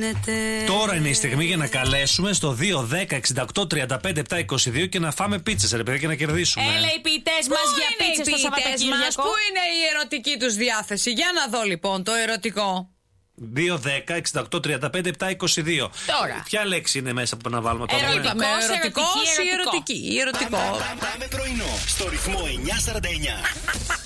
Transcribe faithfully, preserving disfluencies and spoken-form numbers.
γίνεται. Τώρα είναι η στιγμή για να καλέσουμε στο δύο δέκα εξήντα οκτώ τριάντα πέντε επτά είκοσι δύο και να φάμε πίτσες, ρε παιδιά, και να κερδίσουμε. Έλα οι ποιητές μας για πίτσες το Σαββατοκύριακο. Πού είναι η ερωτική τους διάθεση? Για να δω λοιπόν το ερωτικό. δύο δέκα εξήντα οκτώ τριάντα πέντε επτά είκοσι δύο. Τώρα. Ποια λέξη είναι μέσα που να βάλουμε τώρα? Ερωτικός, ερωτικός ή ερωτική? Ερωτικό. Πάμε πρωινό στο ρυθμό εννιά σαράντα εννιά.